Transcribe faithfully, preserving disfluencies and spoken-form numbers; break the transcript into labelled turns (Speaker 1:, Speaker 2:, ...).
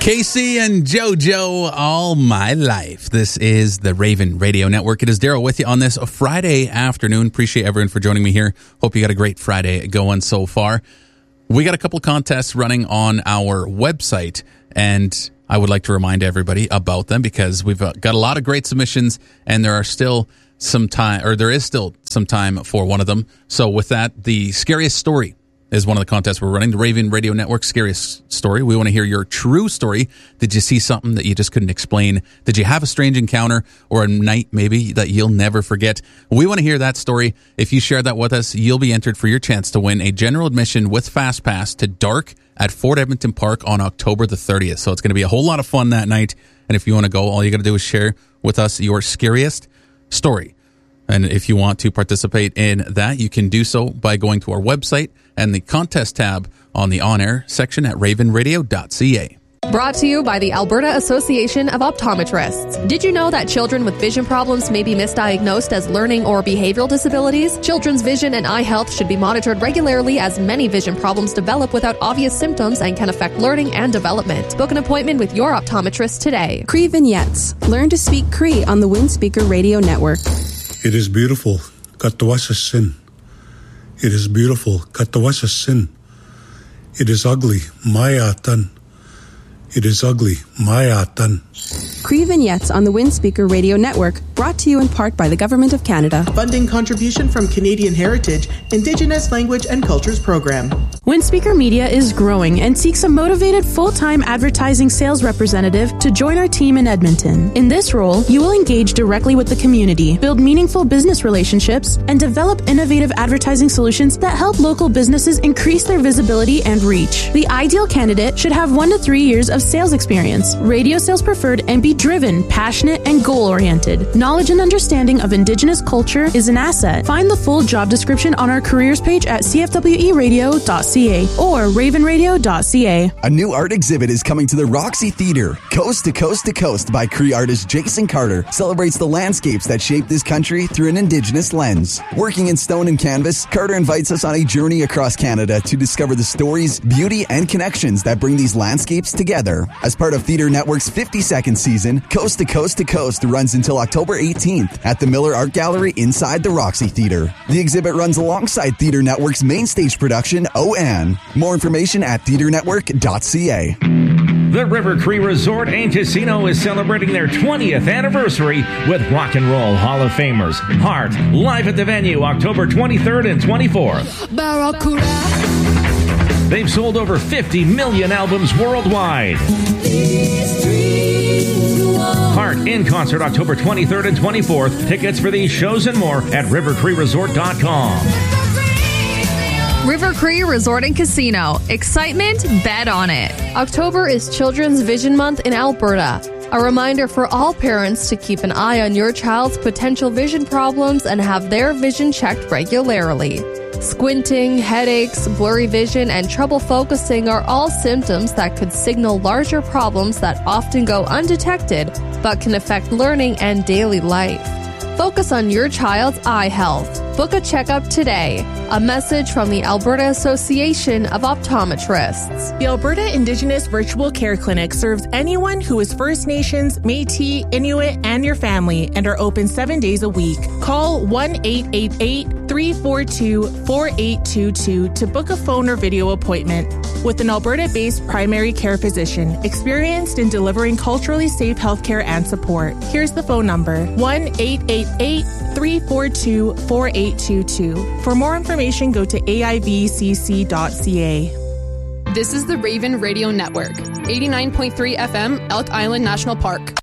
Speaker 1: Casey and JoJo, All My Life. This is the Raven Radio Network. It is Daryl with you on this Friday afternoon. Appreciate everyone for joining me here. Hope you got a great Friday going so far. We got a couple contests running on our website, and I would like to remind everybody about them because we've got a lot of great submissions, and there are still some time, or there is still some time for one of them. So with that, the scariest story is one of the contests we're running, the Raven Radio Network Scariest Story. We want to hear your true story. Did you see something that you just couldn't explain? Did you have a strange encounter or a night maybe that you'll never forget? We want to hear that story. If you share that with us, you'll be entered for your chance to win a general admission with Fast Pass to Dark at Fort Edmonton Park on October the thirtieth. So it's going to be a whole lot of fun that night. And if you want to go, all you got to do is share with us your scariest story. And if you want to participate in that, you can do so by going to our website and the contest tab on the on-air section at raven radio dot c a.
Speaker 2: Brought to you by the Alberta Association of Optometrists. Did you know that children with vision problems may be misdiagnosed as learning or behavioral disabilities? Children's vision and eye health should be monitored regularly as many vision problems develop without obvious symptoms and can affect learning and development. Book an appointment with your optometrist today.
Speaker 3: Cree Vignettes. Learn to speak Cree on the Windspeaker Radio Network.
Speaker 4: It is beautiful. Katawashasin. It is beautiful. Katawashasin. It is ugly. Mayatan. It is ugly. Mayatan.
Speaker 3: Cree Vignettes on the Windspeaker Radio Network, brought to you in part by the Government of Canada.
Speaker 5: Funding contribution from Canadian Heritage, Indigenous Language and Cultures Program.
Speaker 6: Windspeaker Media is growing and seeks a motivated full-time advertising sales representative to join our team in Edmonton. In this role, you will engage directly with the community, build meaningful business relationships, and develop innovative advertising solutions that help local businesses increase their visibility and reach. The ideal candidate should have one to three years of sales experience, radio sales preferred, and be driven, passionate, and goal-oriented. Knowledge and understanding of Indigenous culture is an asset. Find the full job description on our careers page at c f w e radio dot c a or raven radio dot c a.
Speaker 7: A new art exhibit is coming to the Roxy Theatre. Coast to Coast to Coast by Cree artist Jason Carter celebrates the landscapes that shape this country through an Indigenous lens. Working in stone and canvas, Carter invites us on a journey across Canada to discover the stories, beauty, and connections that bring these landscapes together. As part of Theatre Network's fifty-second season, Coast to Coast to Coast runs until October eighteenth at the Miller Art Gallery inside the Roxy Theatre. The exhibit runs alongside Theatre Network's main stage production, O N. More information at theatre network dot c a.
Speaker 8: The River Cree Resort and Casino is celebrating their twentieth anniversary with Rock and Roll Hall of Famers Heart, live at the venue October twenty-third and twenty-fourth. They've sold over fifty million albums worldwide. Heart in concert October twenty-third and twenty-fourth. Tickets for these shows and more at river cree resort dot com.
Speaker 2: River Cree Resort and Casino. Excitement? Bet on it. October is Children's Vision Month in Alberta. A reminder for all parents to keep an eye on your child's potential vision problems and have their vision checked regularly. Squinting, headaches, blurry vision, and trouble focusing are all symptoms that could signal larger problems that often go undetected but can affect learning and daily life. Focus on your child's eye health. Book a checkup today. A message from the Alberta Association of Optometrists.
Speaker 9: The Alberta Indigenous Virtual Care Clinic serves anyone who is First Nations, Métis, Inuit, and your family and are open seven days a week. Call one eight eight eight, three four two, four eight two two to book a phone or video appointment with an Alberta-based primary care physician experienced in delivering culturally safe healthcare and support. Here's the phone number, one eight eight eight, three four two, four eight two two. For more information, go to a i v c c dot c a.
Speaker 10: This is the Raven Radio Network, eighty-nine point three F M, Elk Island National Park.